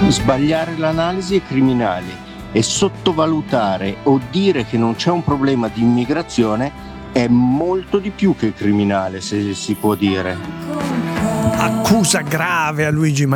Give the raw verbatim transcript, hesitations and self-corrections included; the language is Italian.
Sbagliare l'analisi è criminale e sottovalutare o dire che non c'è un problema di immigrazione è molto di più che criminale, se si può dire. Accusa grave a Luigi